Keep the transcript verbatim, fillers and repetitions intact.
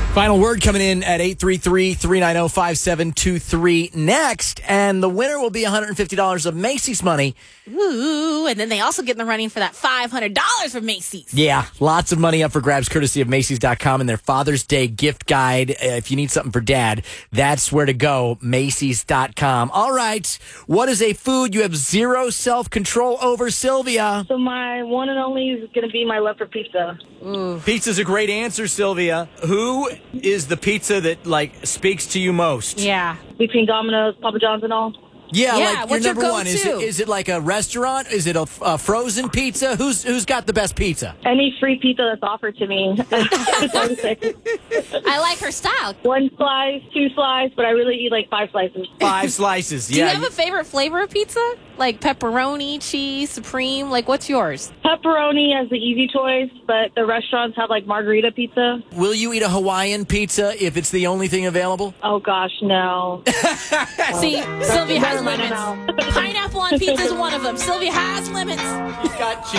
Final word coming in at eight three three, three nine zero, five seven two three next. And the winner will be one hundred fifty dollars of Macy's money. Ooh, and then they also get in the running for that five hundred dollars from Macy's. Yeah, lots of money up for grabs courtesy of Macy's dot com and their Father's Day gift guide. Uh, if you need something for dad, that's where to go, Macy's dot com. All right, what is a food you have zero self-control over, Sylvia? So my one and only is going to be my love for pizza. Ooh. Pizza's a great answer, Sylvia. Who is the pizza that, like, speaks to you most? Yeah. Between Domino's, Papa John's, and all. Yeah, Yeah, like your what's your number one. Is it, go-to? is it like a restaurant? Is it a, a frozen pizza? Who's who's got the best pizza? Any free pizza that's offered to me. I like her style. One slice, two slices, but I really eat like five slices. Five slices. Do Yeah. you have a favorite flavor of pizza? Like pepperoni, cheese, supreme? Like, what's yours? Pepperoni has the easy choice, but the restaurants have like margarita pizza. Will you eat a Hawaiian pizza if it's the only thing available? Oh gosh, no. See, Sylvia has Never mind limits. now. Pineapple on pizza is one of them. Sylvia has limits. She's got, she's